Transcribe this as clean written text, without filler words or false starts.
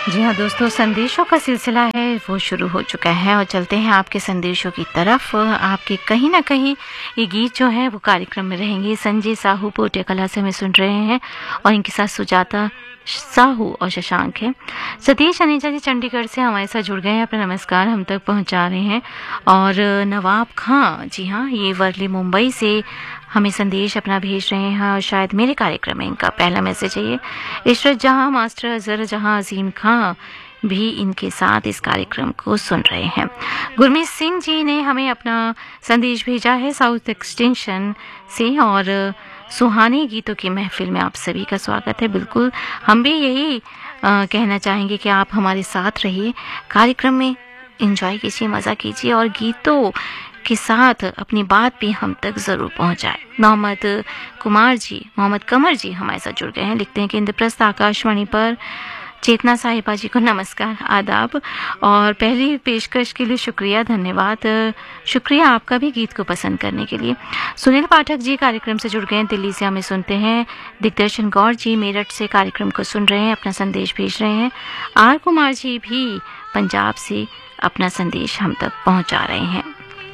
जी हाँ दोस्तों, संदेशों का सिलसिला है वो शुरू हो चुका है और चलते हैं आपके संदेशों की तरफ। आपके कहीं ना कहीं ये गीत जो है वो कार्यक्रम में रहेंगे। संजय साहू पोटे कला से हमें सुन रहे हैं और इनके साथ सुजाता साहू और शशांक है। सतीश अनीजा जी चंडीगढ़ से हमारे साथ जुड़ गए हैं, अपना नमस्कार हम तक पहुंचा रहे हैं। और नवाब खां, जी हाँ, ये वर्ली मुंबई से हमें संदेश अपना भेज रहे हैं और शायद मेरे कार्यक्रम में इनका पहला मैसेज है ये। इशरत जहां, मास्टर अजहर जहां, अजीम खां भी इनके साथ इस कार्यक्रम को सुन रहे हैं। गुरमीत सिंह जी ने हमें अपना संदेश भेजा है साउथ एक्सटेंशन से और सुहानी गीतों की महफिल में आप सभी का स्वागत है। बिल्कुल, हम भी यही कहना चाहेंगे कि आप हमारे साथ रहिए, कार्यक्रम में एंजॉय कीजिए, मज़ा कीजिए और गीतों के साथ अपनी बात भी हम तक ज़रूर पहुंचाए। मोहम्मद कमर जी हमारे साथ जुड़ गए हैं, लिखते हैं कि इंद्रप्रस्थ आकाशवाणी पर चेतना साहिबा जी को नमस्कार, आदाब और पहली पेशकश के लिए शुक्रिया, धन्यवाद। शुक्रिया आपका भी गीत को पसंद करने के लिए। सुनील पाठक जी कार्यक्रम से जुड़ गए हैं, दिल्ली से हमें सुनते हैं। दिग्दर्शन गौर जी मेरठ से कार्यक्रम को सुन रहे हैं, अपना संदेश भेज रहे हैं। आर कुमार जी भी पंजाब से अपना संदेश हम तक पहुंचा रहे हैं।